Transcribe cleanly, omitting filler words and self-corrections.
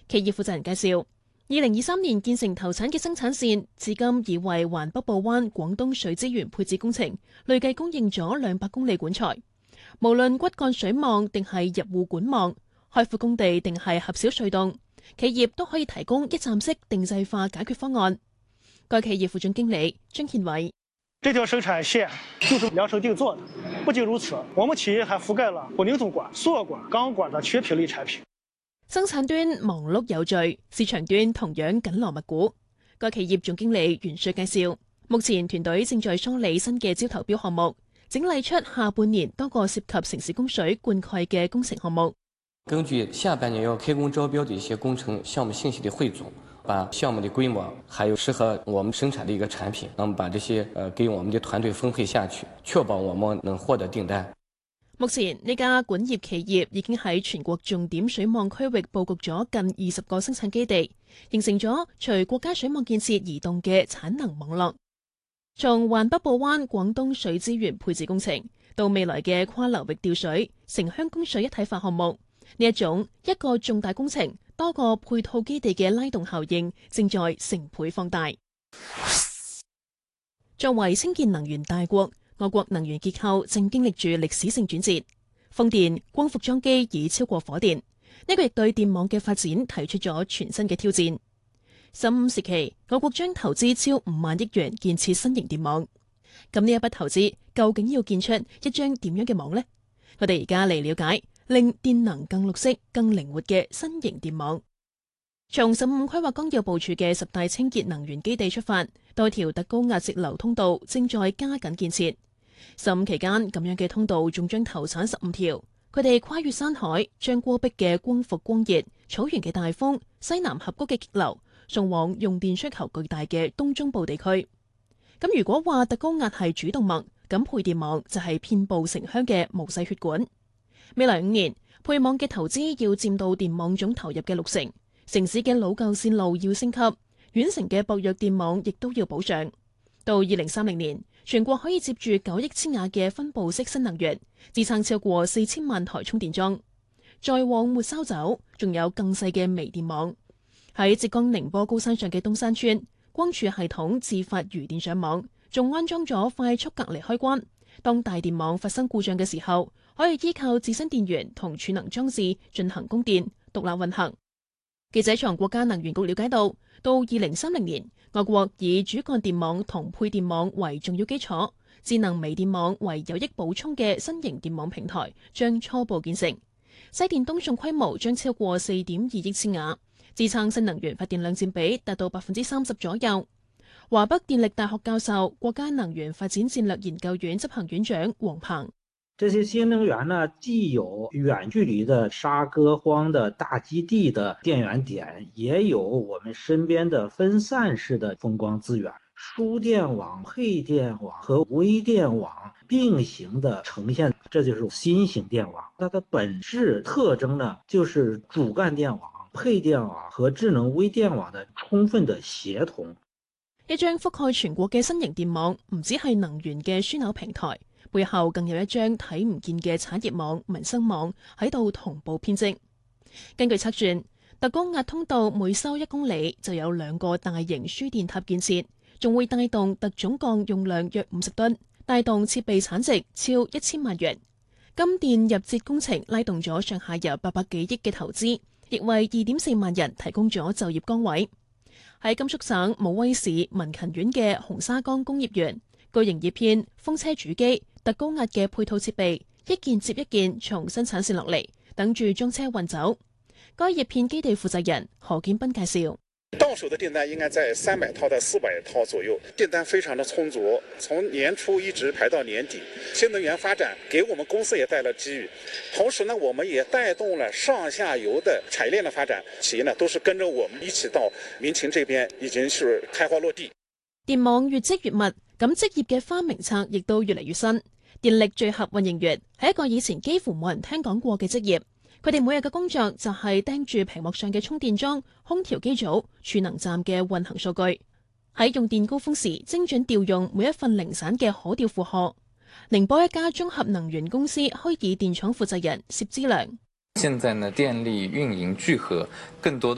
企業負責人介紹，2023年建成投產嘅生產線，至今已為環北部灣廣東水資源配置工程累計供應咗200公里管材。無論骨幹水網定係入戶管網，開闊工地定係狹小隧道，企業都可以提供一站式定制化解決方案。該企業副總經理張憲偉： 這條生產線就是量身定做的。不僅如此，我們企業還覆蓋了混凝土管、塑管、鋼管的全品類產品。 生產端忙碌有序，市場端同樣緊鑼密鼓。該企業總經理袁帥介紹，目前團隊正在梳理新嘅招投標項目，整理出下半年多個涉及城市供水灌溉嘅工程項目。 根據下半年要開工招標的一些工程項目信息的匯總，把項目的規模還有適合我們生產的一個產品，那麼把這些給我們的團隊分配下去，確保我們能獲得訂單。 目前呢家管業企業已經喺全國重點水網區域佈局咗近20個生產基地，形成咗隨國家水網建設移動嘅產能網絡。從環北部灣廣東水資源配置工程到未來嘅跨流域調水、城鄉供水一體化項目，呢一種一個重大工程多個配套基地嘅拉動效應正在成倍放大。作為清潔能源大國，我國能源結構正經歷住歷史性轉折。風電、光伏裝機已超過火電，呢個亦對電網嘅發展提出咗全新嘅挑戰。15時期，我國將投資超5萬億元建設新型電網。咁呢一筆投資究竟要建出一張點樣嘅網呢？我哋而家嚟了解令電能更綠色、更靈活嘅新型電網。從15規劃綱要部署嘅10大清潔能源基地出發，多條特高壓直流通道正在加緊建設。15期間，咁樣嘅通道仲將投產15條，佢哋跨越山海，將戈壁嘅光伏光熱、草原嘅大風、西南峽谷嘅激流，送往用電需求巨大嘅東中部地區。咁如果話特高壓係主動脈，咁配電網就係遍佈城鄉嘅毛細血管。未來5年，配網嘅投資要佔到電網總投入嘅60%，城市嘅老舊線路要升級，縣城嘅薄弱電網亦都要保障。到2030年，全國可以接住9億千瓦嘅分布式新能源，支撐超過4000萬台充電樁。再往末梢走，仲有更細嘅微電網。喺浙江寧波高山上嘅東山村，光儲系統自發餘電上網，仲安裝咗快速隔離開關。當大電網發生故障嘅時候，可以依靠自身電源同儲能裝置進行供電，獨立運行。記者從國家能源局了解到2030年，我國以主幹電網同配電網為重要基礎，智能微電網為有益補充嘅新型電網平台將初步建成。西電東送規模將超過4.2億千瓦，支撐新能源發電量佔比達到30%左右。華北電力大學教授、國家能源發展戰略研究院執行院長王鵬。 這些新能源呢，既有遠距離的沙戈荒的大基地的電源點，也有我們身邊的分散式的風光資源，輸電網、配電網和微電網並行的呈現，這就是新型電網。它的本質特徵呢，就是主幹電網、配電網和智能微電網的充分的協同。 一張覆蓋全國嘅新型電網，唔只係能源嘅樞紐平台，背後更有一張睇唔見嘅產業網、民生網喺度同步編織。根據測算，特高壓通道每修1公里就有2個大型輸電塔建設，仲會帶動特總鋼用量約50噸，帶動設備產值超1000萬元。金電入節工程拉動咗上下游800幾億嘅投資，亦為2.4萬人提供咗就業崗位。喺甘肅省武威市民勤縣嘅紅沙崗工業園，巨型葉片、風車主機、特高壓嘅配套設備一件接一件從生產線落嚟，等住裝車運走。該葉片基地負責人何建斌介紹。 到手的訂單應該在300套到400套左右，訂單非常的充足，從年初一直排到年底。新能源發展給我們公司也帶來機遇，同時呢，我們也帶動了上下游的產業鏈的發展，企業呢都是跟着我們一起到民勤這邊，已經是開花落地。 電網越積越密，咁職業嘅花名冊亦都越嚟越新。電力聚合運營員係一個以前幾乎冇人聽講過嘅職業。佢哋每日嘅工作就係盯住屏幕上嘅充電樁、空調機組、儲能站嘅運行數據，喺用電高峰時精準調用每一份零散嘅可調負荷。寧波一家綜合能源公司虛擬電廠負責人薛之良。 現在呢，電力運營聚合更多的